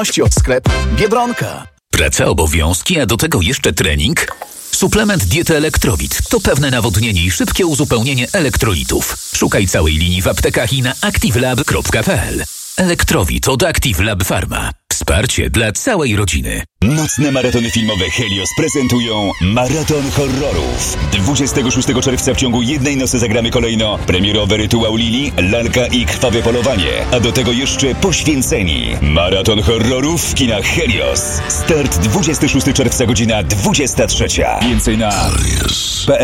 Sklep Biedronka. Praca, obowiązki, a do tego jeszcze trening? Suplement diety Elektrowit to pewne nawodnienie i szybkie uzupełnienie elektrolitów. Szukaj całej linii w aptekach i na activelab.pl. Elektrowit od Active Lab Pharma. Wsparcie dla całej rodziny. Nocne maratony filmowe Helios prezentują Maraton Horrorów. 26 czerwca w ciągu jednej nocy zagramy kolejno premierowy Rytuał Lili, Lalka i Krwawe Polowanie, a do tego jeszcze Poświęceni. Maraton Horrorów w kinach Helios. Start 26 czerwca, godzina 23. Więcej na